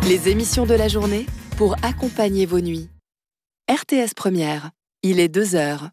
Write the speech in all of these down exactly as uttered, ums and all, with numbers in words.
Les émissions de la journée pour accompagner vos nuits. R T S Première, il est deux heures.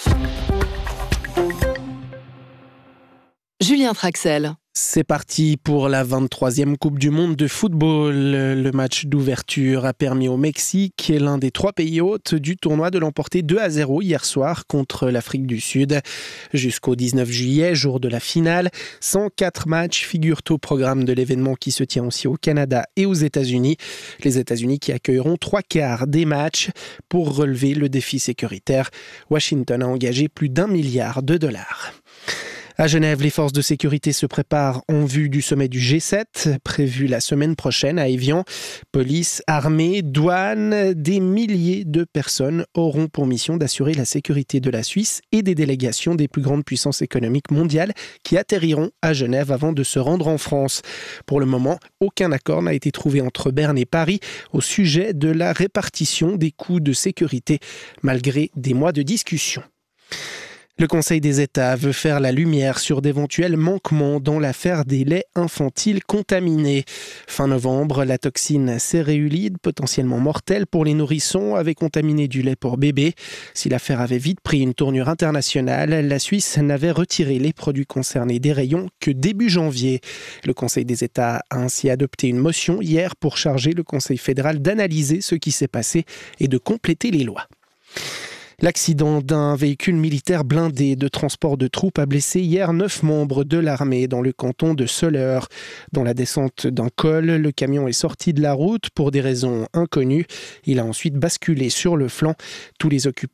Julien Traxel. C'est parti pour la vingt-troisième Coupe du Monde de football. Le match d'ouverture a permis au Mexique, l'un des trois pays hôtes du tournoi, de l'emporter deux à zéro hier soir contre l'Afrique du Sud. Jusqu'au dix-neuf juillet, jour de la finale, cent quatre matchs figurent au programme de l'événement qui se tient aussi au Canada et aux États-Unis. Les États-Unis qui accueilleront trois quarts des matchs. Pour relever le défi sécuritaire, Washington a engagé plus d'un milliard de dollars. À Genève, les forces de sécurité se préparent en vue du sommet du G sept, prévu la semaine prochaine à Évian. Police, armée, douane, des milliers de personnes auront pour mission d'assurer la sécurité de la Suisse et des délégations des plus grandes puissances économiques mondiales qui atterriront à Genève avant de se rendre en France. Pour le moment, aucun accord n'a été trouvé entre Berne et Paris au sujet de la répartition des coûts de sécurité, malgré des mois de discussion. Le Conseil des États veut faire la lumière sur d'éventuels manquements dans l'affaire des laits infantiles contaminés. Fin novembre, la toxine céréulide, potentiellement mortelle pour les nourrissons, avait contaminé du lait pour bébés. Si l'affaire avait vite pris une tournure internationale, la Suisse n'avait retiré les produits concernés des rayons que début janvier. Le Conseil des États a ainsi adopté une motion hier pour charger le Conseil fédéral d'analyser ce qui s'est passé et de compléter les lois. L'accident d'un véhicule militaire blindé de transport de troupes a blessé hier neuf membres de l'armée dans le canton de Soleure. Dans la descente d'un col, le camion est sorti de la route pour des raisons inconnues. Il a ensuite basculé sur le flanc. Tous les occupants